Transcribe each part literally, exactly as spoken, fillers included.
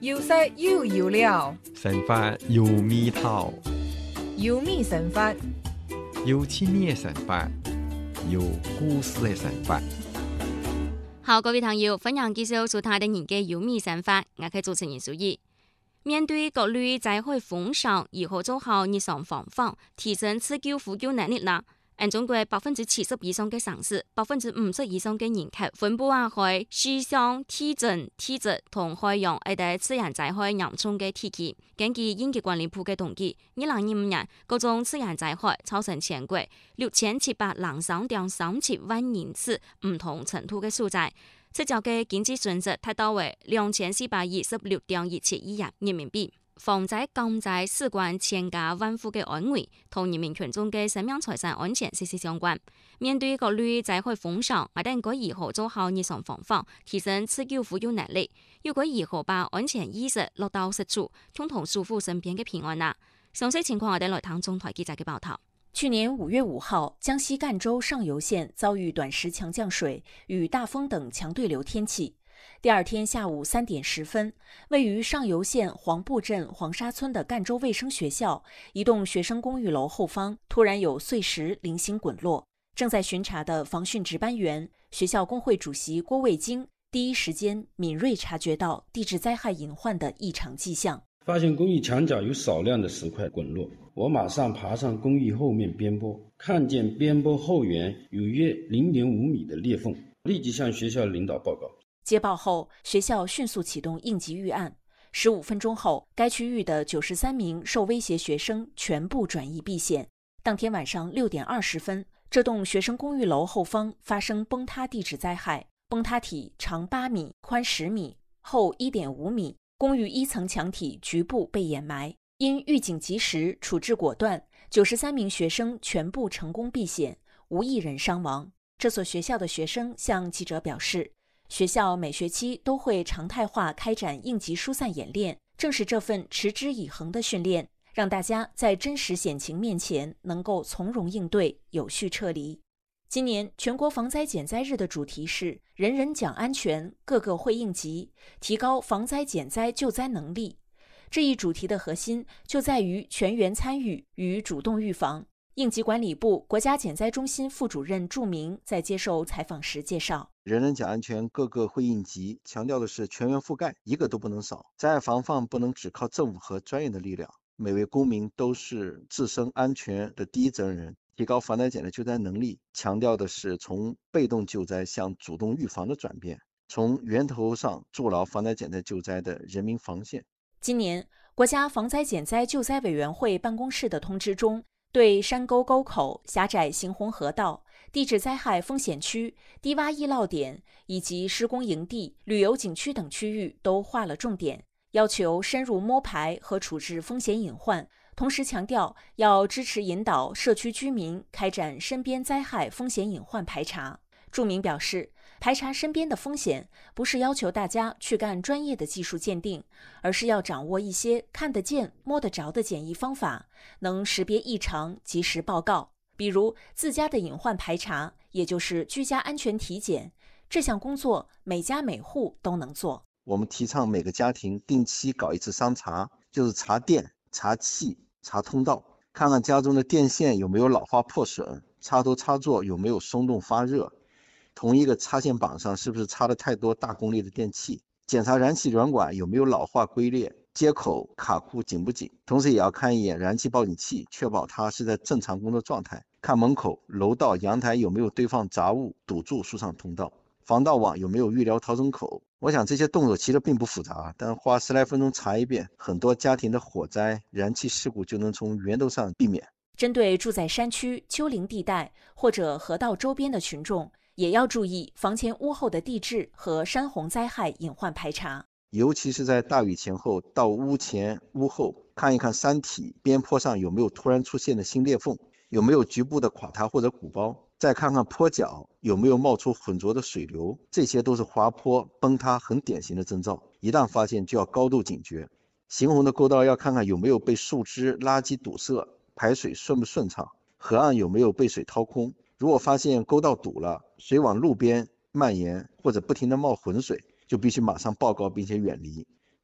要識要要了， 神法要มีเท่า要มี神法， 要ที่นี่神法要故事的神法。 好，各位朋友，歡迎繼續收睇的人嘅有米神法，我係主持人蘇怡。面對各類災害風險，如何做好日常防範，提升自救呼救能力呢？按中國百分之七十以上嘅城市，百分之五十以上嘅人口分布喺氣象、地震、地質同海洋一帶自然災害嚴重嘅地區。根據應急管理部嘅統計，二零二五年各種自然災害造成全國六千七百零三點三七萬人次唔同程度嘅受災。赤腳嘅經濟損失達到為兩千四百二十六點一七億元人民幣。防災降災事關千家萬戶嘅安危，同人民群眾嘅生命財產安全息息相關。面對各類災害風險，我哋應該如何做好日常防範，提升自救呼救能力？又該如何把安全意識落到實處，共同守護身邊嘅平安呢？詳細情況我哋來聽中台記者嘅報道。 去年五月五號，江西贛州上游縣遭遇短時強降水與大風等強對流天氣。第二天下午三點十分，位於上游縣黃埔鎮黃沙村的贛州衛生學校一棟學生公寓樓後方突然有碎石零星滾落。正在巡查的防汛值班員、學校工會主席郭衛京第一時間敏銳察覺到地質災害隱患的異常跡象， 發現公寓牆角有少量的石塊滾落，我馬上爬上公寓後面邊坡，看見邊坡後緣有約零點五米的裂縫，立即向學校領導報告。 接報後，學校迅速啟動應急預案。十五分鐘後，該區域的九十三名受威脅學生全部轉移避險。當天晚上六點二十分，這棟學生公寓樓後方發生崩塌地質災害，崩塌體長八米，寬十米，厚一點五米，公寓一層牆體局部被掩埋。因預警及時，處置果斷，九十三名學生全部成功避險，無一人傷亡。這所學校的學生向記者表示，學校每學期都會常態化開展應急疏散演練，正是這份持之以恆的訓練，讓大家在真實險情面前能夠從容應對，有序撤離。今年全國防災減災日的主題是人人講安全，個個會應急，提高防災減災救災能力。這一主題的核心就在於全員參與與主動預防。應急管理部國家減災中心副主任祝明在接受採訪時介紹， 人人講安全，個個會應急，強調的是全員覆蓋，一個都不能少。災害防範不能只靠政府和專業的力量，每位公民都是自身安全的第一責任人。提高防災減災救災能力，強調的是從被動救災向主動預防的轉變，從源頭上築牢防災減災救災的人民防線。 今年國家防災減災救災委員會辦公室的通知中，對山溝溝口、狹窄行洪河道、地質災害風險區、低洼易澇點以及施工營地、旅遊景區等區域都劃了重點，要求深入摸排和處置風險隱患，同時強調要支持引導社區居民開展身邊災害風險隱患排查。祝明表示，排查身邊的風險不是要求大家去幹專業的技術鑑定，而是要掌握一些看得見摸得着的簡易方法，能識別異常及時報告。比如自家的隱患排查，也就是居家安全體檢，這項工作每家每戶都能做。 我們提倡每個家庭定期搞一次商查，就是查電、查氣、查通道，看看家中的電線有沒有老化破損，插頭插座有沒有鬆動發熱，同一個插線板上是不是插了太多大功率的電器，檢查燃氣軟管有沒有老化龜裂，接口卡庫緊不緊，同時也要看一眼燃氣報警器，確保它是在正常工作狀態，看門口、樓道、陽台有沒有堆放雜物堵住疏散通道，防盜網有沒有預留逃生口。我想這些動作其實並不複雜，但花十來分鐘查一遍，很多家庭的火災、燃氣事故就能從源頭上避免。 針對住在山區、丘陵地帶或者河道周邊的群眾，也要注意房前屋後的地質和山洪災害隱患排查， 尤其是在大雨前後到屋前屋後，看一看山體邊坡上有沒有突然出現的新裂縫，有沒有局部的垮塌或者鼓包，再看看坡腳有沒有冒出渾濁的水流，這些都是滑坡崩塌很典型的徵兆，一旦發現就要高度警覺。行洪的溝道要看看有沒有被樹枝、垃圾堵塞，排水順不順暢，河岸有沒有被水掏空。如果發現溝道堵了，水往路邊蔓延或者不停地冒渾水，就必須馬上報告並且遠離。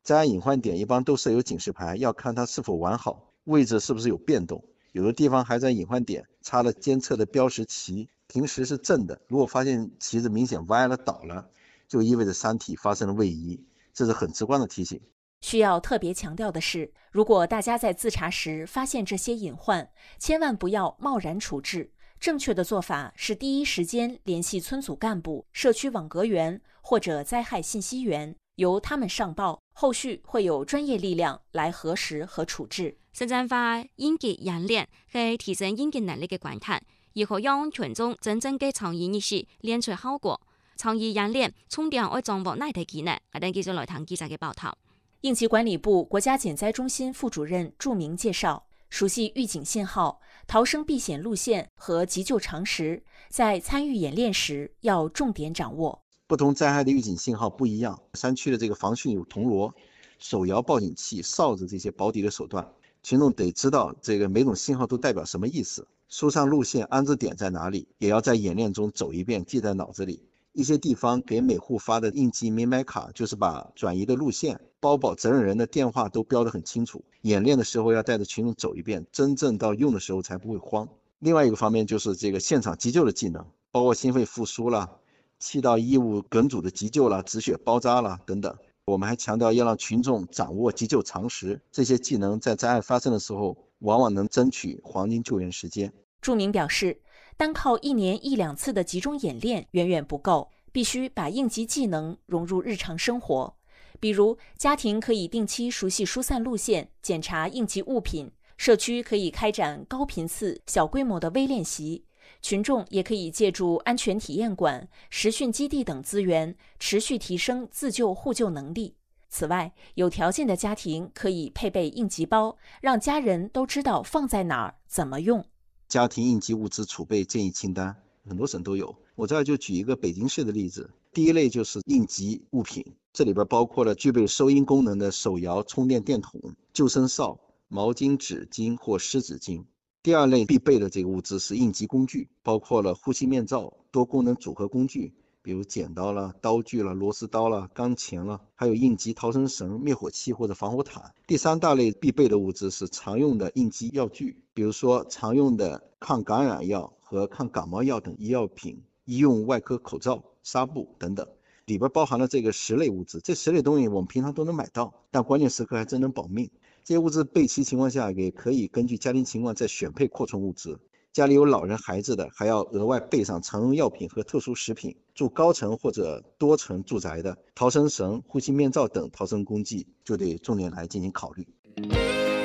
灾害隐患点一般都设有警示牌，要看它是否完好，位置是不是有变动。有的地方还在隐患点插了监测的标识旗，平时是正的，如果发现旗子明显歪了倒了，就意味着山体发生了位移，这是很直观的提醒。 需要特别强调的是，如果大家在自查时发现这些隐患，千万不要贸然处置。正确的做法是第一时间联系村组干部、社区网格员或者灾害信息员，由他们上报，后续会有专业力量来核实和处置。 省政府应急演练係提升應急能力嘅關鍵，如何讓群眾真正嘅參與意識練出效果。參與演練重點要掌握哪啲技能？我哋繼續來聽記者嘅報道。 应急管理部国家减灾中心副主任祝明介绍，熟悉预警信号、逃生避险路线和急救常识，在参与演练时要重点掌握。 不同灾害的预警信号不一样，山区的这个防汛有铜锣、手摇报警器、哨子这些保底的手段，群众得知道这个每种信号都代表什么意思，疏散路线安置点在哪里，也要在演练中走一遍，记在脑子里。一些地方给每户发的应急明白卡，就是把转移的路线、包保责任人的电话都标得很清楚。演练的时候要带着群众走一遍，真正到用的时候才不会慌。另外一个方面就是这个现场急救的技能，包括心肺复苏啦、气道异物梗阻的急救啦、止血包扎啦等等。我们还强调要让群众掌握急救常识，这些技能在灾害发生的时候，往往能争取黄金救援时间。 祝明表示，单靠一年一两次的集中演练远远不够，必须把应急技能融入日常生活。比如，家庭可以定期熟悉疏散路线，检查应急物品；社区可以开展高频次、小规模的微练习；群众也可以借助安全体验馆、实训基地等资源，持续提升自救互救能力。此外，有条件的家庭可以配备应急包，让家人都知道放在哪儿、怎么用。 家庭应急物资储备建议清单，很多省都有。我这儿就举一个北京市的例子，第一类就是应急物品，这里边包括了具备收音功能的手摇充电电筒、救生哨、毛巾、纸巾或湿纸巾。第二类必备的这个物资是应急工具，包括了呼吸面罩、多功能组合工具，比如剪刀啦、刀具啦、螺丝刀啦、钢钳啦，还有应急逃生绳、灭火器或者防火毯。第三大类必备的物资是常用的应急药具，比如说常用的抗感染药和抗感冒药等医药品、医用外科口罩、纱布等等，里边包含了这个十类物资。这十类东西我们平常都能买到，但关键时刻还真能保命。这些物资备齐情况下，也可以根据家庭情况再选配扩充物资。家里有老人孩子的，还要额外备上常用药品和特殊食品。住高层或者多层住宅的，逃生绳、呼吸面罩等逃生工具就得重点来进行考虑。